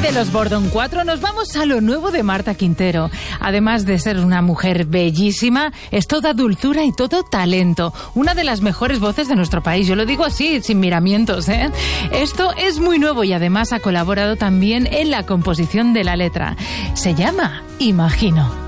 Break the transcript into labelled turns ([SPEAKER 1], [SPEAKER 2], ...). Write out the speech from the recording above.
[SPEAKER 1] De los Bordón 4 nos vamos a lo nuevo de Marta Quintero. Además de ser una mujer bellísima, es toda dulzura y todo talento. Una de las mejores voces de nuestro país. Yo lo digo así, sin miramientos, ¿eh? Esto es muy nuevo y además ha colaborado también en la composición de la letra. Se llama Imagino.